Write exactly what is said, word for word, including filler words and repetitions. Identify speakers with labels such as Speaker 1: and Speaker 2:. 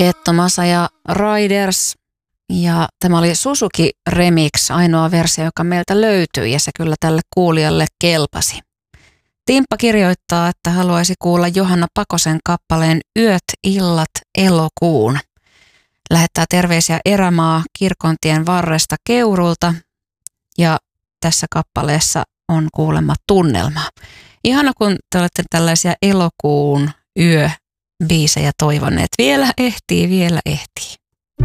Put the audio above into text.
Speaker 1: Kettomasa ja Riders. Ja tämä oli Suzuki Remix, ainoa versio, joka meiltä löytyi ja se kyllä tälle kuulijalle kelpasi. Timppa kirjoittaa, että haluaisi kuulla Johanna Pakosen kappaleen Yöt, illat, elokuun. Lähettää terveisiä Erämaa Kirkontien varresta Keurulta ja tässä kappaleessa on kuulemma tunnelma. Ihana, kun te olette tällaisia elokuun yöbiisejä toivoneet. Vielä ehtii, vielä ehtii.